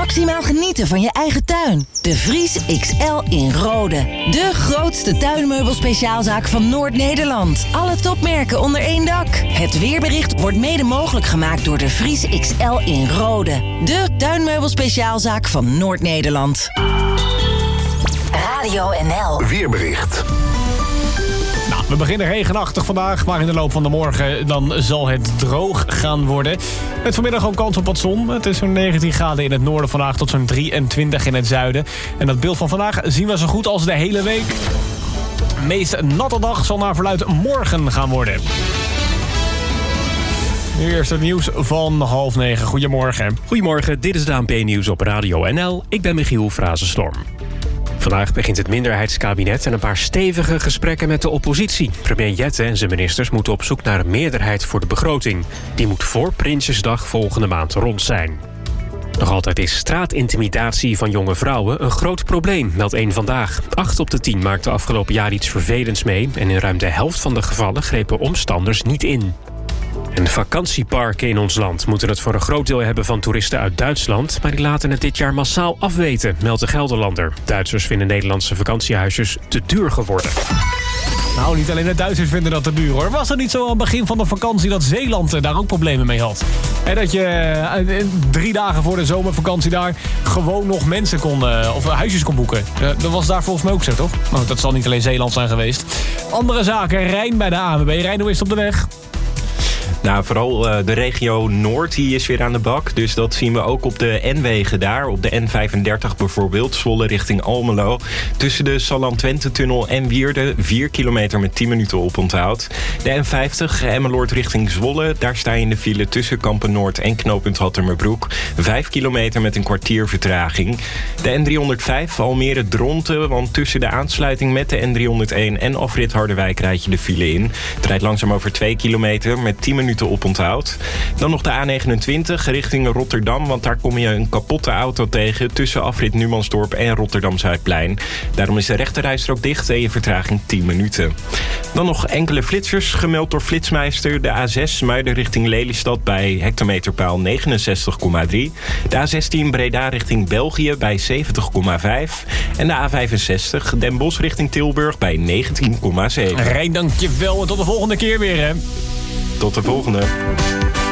maximaal genieten van je eigen tuin. De Vries XL in Rode. De grootste tuinmeubelspeciaalzaak van Noord-Nederland. Alle topmerken onder één dak. Het weerbericht wordt mede mogelijk gemaakt door De Vries XL in Rode. De tuinmeubelspeciaalzaak van Noord-Nederland. Radio NL. Weerbericht. Nou, we beginnen regenachtig vandaag, maar in de loop van de morgen dan zal het droog gaan worden. Met vanmiddag ook kans op wat zon. Het is zo'n 19 graden in het noorden vandaag tot zo'n 23 in het zuiden. En dat beeld van vandaag zien we zo goed als de hele week. De meest natte dag zal naar verluidt morgen gaan worden. Nu eerst het nieuws van 8:30. Goedemorgen. Goedemorgen, dit is het ANP-nieuws op Radio NL. Ik ben Michiel Frazenstorm. Vandaag begint het minderheidskabinet en een paar stevige gesprekken met de oppositie. Premier Jette en zijn ministers moeten op zoek naar een meerderheid voor de begroting. Die moet voor Prinsjesdag volgende maand rond zijn. Nog altijd is straatintimidatie van jonge vrouwen een groot probleem, meldt Eén Vandaag. 8 op de 10 maakte afgelopen jaar iets vervelends mee en in ruim de helft van de gevallen grepen omstanders niet in. En vakantieparken in ons land moeten het voor een groot deel hebben van toeristen uit Duitsland, maar die laten het dit jaar massaal afweten, meldt de Gelderlander. Duitsers vinden Nederlandse vakantiehuisjes te duur geworden. Nou, niet alleen de Duitsers vinden dat te duur, hoor. Was het niet zo aan het begin van de vakantie dat Zeeland daar ook problemen mee had? En dat je 3 dagen voor de zomervakantie daar gewoon nog mensen of huisjes kon boeken. Dat was daar volgens mij ook zo, toch? Nou, dat zal niet alleen Zeeland zijn geweest. Andere zaken, Rijn bij de ANWB. Rijn, hoe is het op de weg? Nou, vooral de regio Noord die is weer aan de bak. Dus dat zien we ook op de N-wegen daar. Op de N35 bijvoorbeeld, Zwolle richting Almelo. Tussen de Salland-Twente-tunnel en Wierden 4 kilometer met 10 minuten oponthoud. De N50 Emmeloord richting Zwolle. Daar sta je in de file tussen Kampen-Noord en knooppunt Hattermerbroek. 5 kilometer met een kwartier vertraging. De N305 Almere-Dronten. Want tussen de aansluiting met de N301 en afrit Harderwijk rijd je de file in. Het rijdt langzaam over 2 kilometer met 10 minuten oponthoud. Dan nog de A29 richting Rotterdam, want daar kom je een kapotte auto tegen tussen afrit Numansdorp en Rotterdam-Zuidplein. Daarom is de rechterrijstrook dicht en je vertraging 10 minuten. Dan nog enkele flitsers, gemeld door Flitsmeister. De A6 Muiden richting Lelystad bij hectometerpaal 69,3. De A16 Breda richting België bij 70,5. En de A65 Den Bosch richting Tilburg bij 19,7. Rijn, dankjewel en tot de volgende keer weer, hè. Tot de volgende.